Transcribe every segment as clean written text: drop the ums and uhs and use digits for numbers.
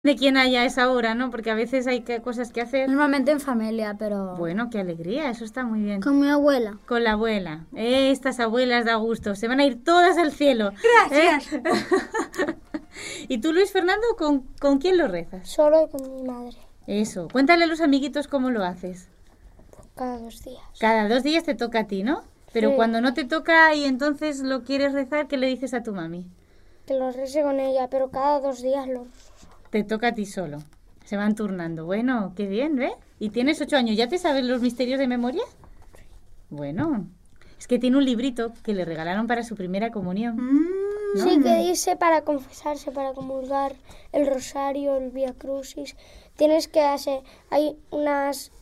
de quién haya a esa hora, ¿no? Porque a veces hay cosas que hacer. Normalmente en familia, pero... Bueno, qué alegría, eso está muy bien. Con mi abuela. Con la abuela. Estas abuelas da gusto. Se van a ir todas al cielo. Gracias. ¿Y tú, Luis Fernando, con quién lo rezas? Solo con mi madre. Eso. Cuéntale a los amiguitos cómo lo haces. Cada 2 días. Cada 2 días te toca a ti, ¿no? Pero Sí. cuando no te toca y entonces lo quieres rezar, ¿qué le dices a tu mami? Que lo rece con ella, pero cada 2 días lo... Te toca a ti solo. Se van turnando. Bueno, qué bien, ¿ves? Y tienes 8 años. ¿Ya te sabes los misterios de memoria? Bueno. Es que tiene un librito que le regalaron para su primera comunión. ¿no? Sí, que dice para confesarse, para comulgar el rosario, el Vía Crucis. Tienes que hacer... Hay unos...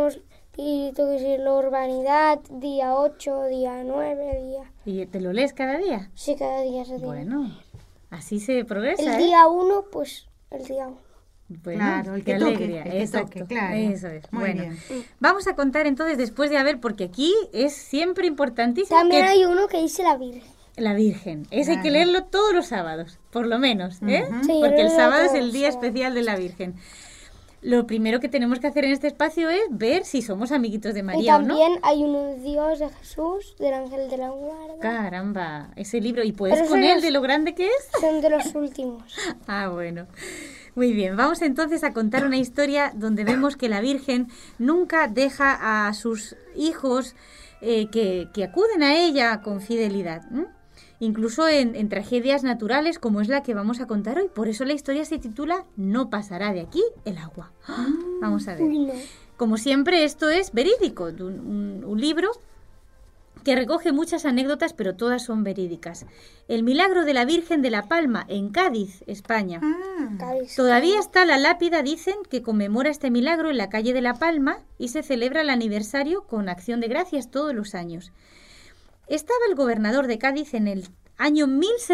Y tengo que decir, la urbanidad, día 8, día 9, día... ¿Y te lo lees cada día? Sí, cada día se tiene. Bueno, así se progresa, El ¿eh? día 1, pues el día 1. Bueno, Claro, el qué que toque, alegría. el que Exacto, toque, claro. eso es. Muy Bueno, bien. vamos a contar entonces después de haber, porque aquí es siempre importantísimo También que hay uno que dice la Virgen. la Virgen. Ese hay que Claro. leerlo todos los sábados, por lo menos, ¿eh? Sí, Porque el yo leo sábado es todos el los día sábados. especial de la Virgen. Lo primero que tenemos que hacer en este espacio es ver si somos amiguitos de Y María o no. también hay uno de Dios, de Jesús, del ángel de la guarda. Caramba, ese libro. ¿Y puedes Pero con eso él es- de lo grande que es? Son de los últimos. Ah, bueno. Muy bien, vamos entonces a contar una historia donde vemos que la Virgen nunca deja a sus hijos que acuden a ella con fidelidad. Incluso en tragedias naturales como es la que vamos a contar hoy. Por eso la historia se titula No pasará de aquí el agua. Vamos a ver. Uy, no. Como siempre, esto es verídico, un libro que recoge muchas anécdotas, pero todas son verídicas. El milagro de la Virgen de la Palma, en Cádiz, España. Cádiz. Todavía está la lápida, dicen, que conmemora este milagro en la calle de La Palma y se celebra el aniversario con acción de gracias todos los años. Estaba el gobernador de Cádiz en el año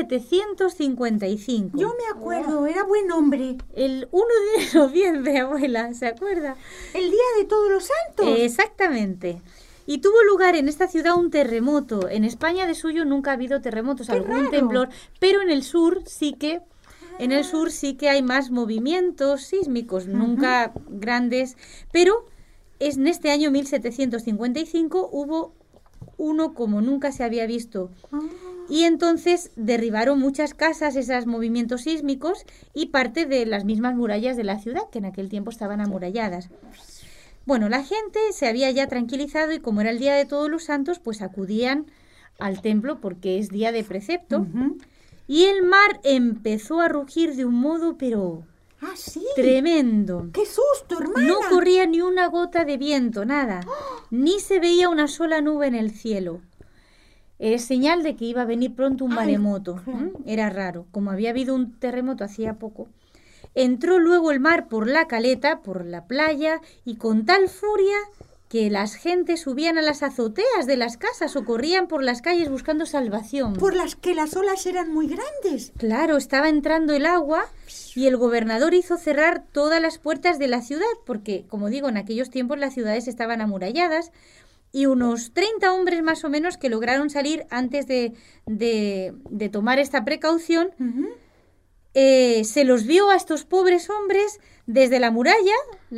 1755. Yo me acuerdo, era buen hombre. El 1 de noviembre, abuela, ¿se acuerda? El día de Todos los Santos. Exactamente. Y tuvo lugar en esta ciudad un terremoto. En España de suyo nunca ha habido terremotos, ¡Qué algún raro! temblor, pero en el sur sí que hay más movimientos sísmicos, nunca grandes, pero en este año 1755 hubo uno como nunca se había visto. Y entonces derribaron muchas casas esos movimientos sísmicos y parte de las mismas murallas de la ciudad, que en aquel tiempo estaban amuralladas. Bueno, la gente se había ya tranquilizado y como era el día de Todos los Santos, pues acudían al templo porque es día de precepto. Y el mar empezó a rugir de un modo, pero Ah, sí. tremendo. ¡Qué susto, hermana! No corría ni una gota de viento, nada. Ni se veía una sola nube en el cielo. Es señal de que iba a venir pronto un Ay, maremoto. claro. Era raro. Como había habido un terremoto hacía poco. Entró luego el mar por la caleta, por la playa, y con tal furia que las gentes subían a las azoteas de las casas o corrían por las calles buscando salvación. Por las que las olas eran muy grandes. Claro, estaba entrando el agua y el gobernador hizo cerrar todas las puertas de la ciudad, porque, como digo, en aquellos tiempos las ciudades estaban amuralladas, y unos 30 hombres más o menos que lograron salir antes de tomar esta precaución, se los vio a estos pobres hombres desde la muralla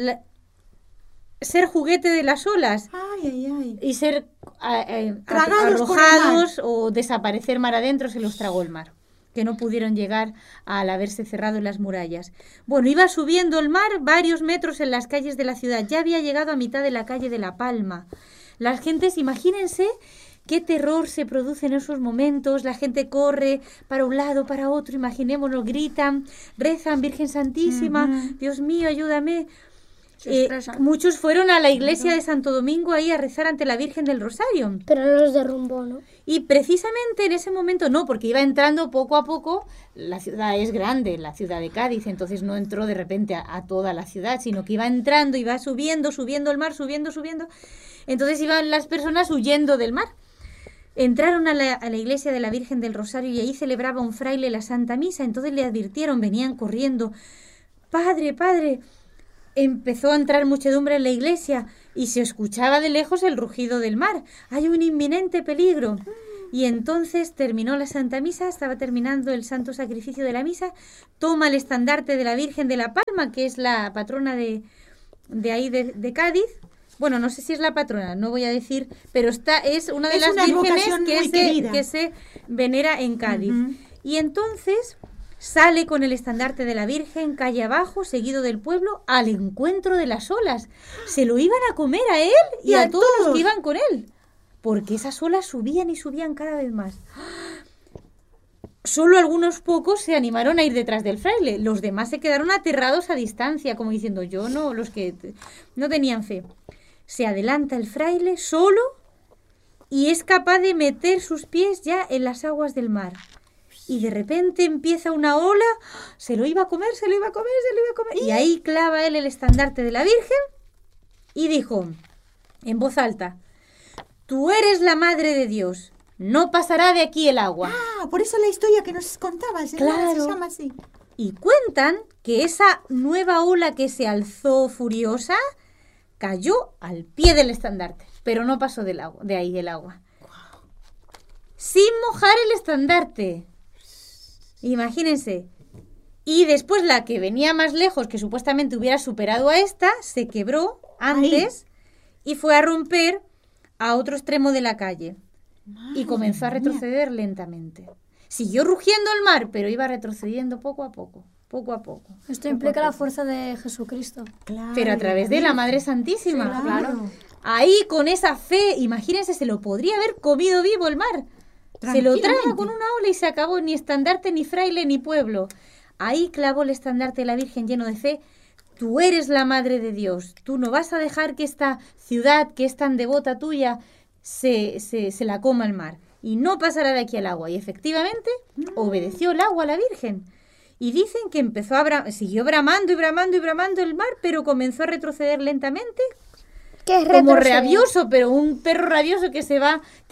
ser juguete de las olas Ay, ay, ay. y ser Tragados por el arrojados o desaparecer mar adentro, se los tragó el mar, que no pudieron llegar al haberse cerrado las murallas. Bueno, iba subiendo el mar varios metros en las calles de la ciudad, ya había llegado a mitad de la calle de La Palma. Las gentes, imagínense qué terror se produce en esos momentos, la gente corre para un lado, para otro, imaginémonos, gritan, rezan, Virgen Santísima, Dios mío, ayúdame. Muchos fueron a la iglesia de Santo Domingo ahí a rezar ante la Virgen del Rosario. Pero los derrumbó, ¿no? Y precisamente en ese momento no, porque iba entrando poco a poco. La ciudad es grande, la ciudad de Cádiz, entonces no entró de repente a toda la ciudad, sino que iba entrando, iba subiendo el mar, subiendo. Entonces iban las personas huyendo del mar. Entraron a la iglesia de la Virgen del Rosario y ahí celebraba un fraile la Santa Misa. Entonces le advirtieron, venían corriendo. Padre, empezó a entrar muchedumbre en la iglesia y se escuchaba de lejos el rugido del mar. Hay un inminente peligro. Y entonces terminó la Santa Misa, estaba terminando el santo sacrificio de la misa, toma el estandarte de la Virgen de la Palma, que es la patrona de ahí de Cádiz. Bueno, no sé si es la patrona, no voy a decir, pero es una de las vírgenes que se venera en Cádiz. Y entonces sale con el estandarte de la Virgen, calle abajo, seguido del pueblo, al encuentro de las olas. Se lo iban a comer a él y a todos los que iban con él, porque esas olas subían y subían cada vez más. Solo algunos pocos se animaron a ir detrás del fraile, los demás se quedaron aterrados a distancia, como diciendo yo no, los que no tenían fe. Se adelanta el fraile solo y es capaz de meter sus pies ya en las aguas del mar. Y de repente empieza una ola, se lo iba a comer, se lo iba a comer, se lo iba a comer. Y ahí clava él el estandarte de la Virgen y dijo en voz alta: tú eres la Madre de Dios, no pasará de aquí el agua. Ah, por eso la historia que nos contabas, claro. Se llama así. Y cuentan que esa nueva ola que se alzó furiosa cayó al pie del estandarte, pero no pasó de ahí el agua. Wow. Sin mojar el estandarte. Imagínense. Y después la que venía más lejos, que supuestamente hubiera superado a esta, se quebró antes y fue a romper a otro extremo de la calle. Y comenzó a retroceder lentamente. Siguió rugiendo el mar, pero iba retrocediendo poco a poco. Poco a poco. Esto implica la fuerza de Jesucristo. Claro, pero a través de la Madre Santísima. Sí, claro. Ahí con esa fe, imagínense, se lo podría haber comido vivo el mar. Se lo traga con una ola y se acabó. Ni estandarte, ni fraile, ni pueblo. Ahí clavó el estandarte de la Virgen lleno de fe. Tú eres la Madre de Dios. Tú no vas a dejar que esta ciudad, que es tan devota tuya, se la coma el mar. Y no pasará de aquí el agua. Y efectivamente obedeció el agua a la Virgen. Y dicen que siguió bramando y bramando y bramando el mar, pero comenzó a retroceder lentamente. ¿Qué es como rabioso, pero un perro rabioso que se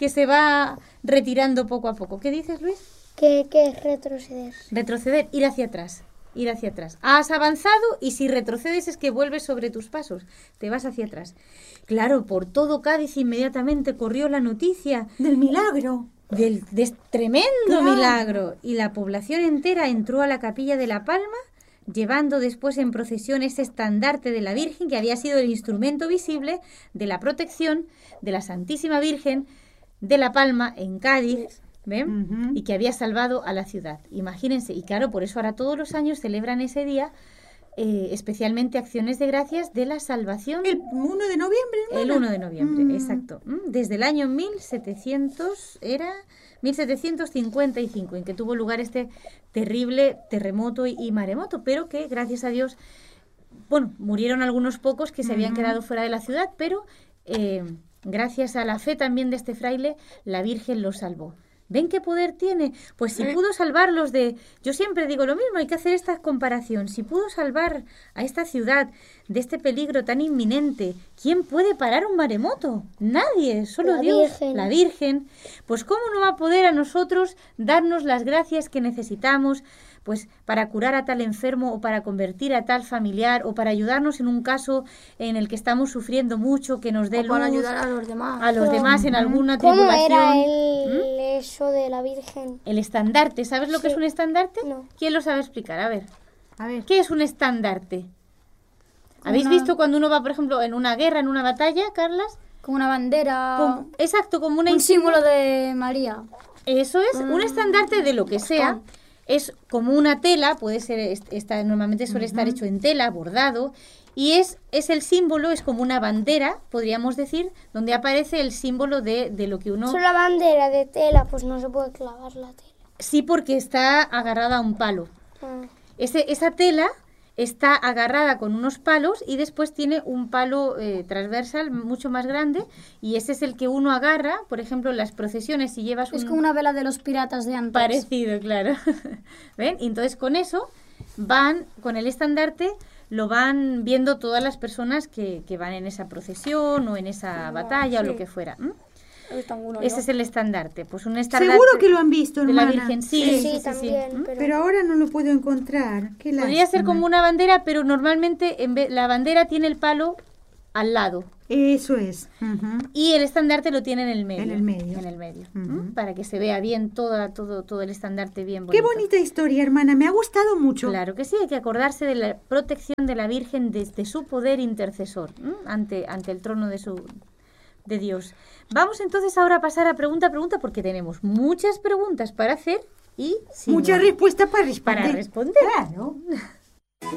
va retirando poco a poco. ¿Qué dices, Luis? ¿Qué es retroceder? Retroceder, ir hacia atrás. Ir hacia atrás. Has avanzado y si retrocedes es que vuelves sobre tus pasos. Te vas hacia atrás. Claro, por todo Cádiz inmediatamente corrió la noticia del milagro. De tremendo milagro. Y la población entera entró a la capilla de la Palma, llevando después en procesión ese estandarte de la Virgen, que había sido el instrumento visible de la protección de la Santísima Virgen de la Palma en Cádiz, ¿ven? Y que había salvado a la ciudad. Imagínense, y claro, por eso ahora todos los años celebran ese día, especialmente acciones de gracias de la salvación. El 1 de noviembre, ¿no? El 1 de noviembre, exacto. Desde el año 1755, en que tuvo lugar este terrible terremoto y maremoto, pero que, gracias a Dios, bueno, murieron algunos pocos que se habían quedado fuera de la ciudad, pero gracias a la fe también de este fraile, la Virgen los salvó. ¿Ven qué poder tiene? Pues si pudo salvarlos de... Yo siempre digo lo mismo, hay que hacer esta comparación. Si pudo salvar a esta ciudad de este peligro tan inminente, ¿quién puede parar un maremoto? Nadie, solo Dios, la Virgen. Pues ¿cómo no va a poder a nosotros darnos las gracias que necesitamos pues para curar a tal enfermo o para convertir a tal familiar o para ayudarnos en un caso en el que estamos sufriendo mucho, que nos dé luz, para ayudar a los demás. A los demás en alguna ¿Cómo tribulación. era eso de la Virgen? El estandarte. ¿Sabes lo que es un estandarte? No. ¿Quién lo sabe explicar? A ver. ¿Qué es un estandarte? ¿Habéis visto cuando uno va, por ejemplo, en una guerra, en una batalla, Carlas? Como una bandera. Exacto, como una un símbolo de María. Eso es, un estandarte de lo que sea. Es como una tela, puede ser, normalmente suele estar hecho en tela, bordado, y es el símbolo, es como una bandera, podríamos decir, donde aparece el símbolo de lo que uno... Es una bandera de tela, pues no se puede clavar la tela. Sí, porque está agarrada a un palo. Esa tela está agarrada con unos palos y después tiene un palo transversal mucho más grande y ese es el que uno agarra, por ejemplo, en las procesiones si llevas Es como una vela de los piratas de antes. Parecido, claro. ¿Ven? Y entonces con eso con el estandarte, lo van viendo todas las personas que van en esa procesión o en esa batalla o lo que fuera. Ese es el estandarte, pues un estandarte. Seguro que lo han visto, hermana. De la Virgen, sí, también. Pero ahora no lo puedo encontrar. Podría ser como una bandera, pero normalmente la bandera tiene el palo al lado. Eso es. Ujú. Y el estandarte lo tiene en el medio. En el medio. En el medio. Ujú. Para que se vea bien todo el estandarte bien Qué bonito. bonita historia, hermana. Me ha gustado mucho. Claro que sí, hay que acordarse de la protección de la Virgen desde su poder intercesor ante el trono de Dios. Vamos entonces ahora a pasar a pregunta a pregunta porque tenemos muchas preguntas para hacer y Muchas respuestas para responder. para responder. Claro.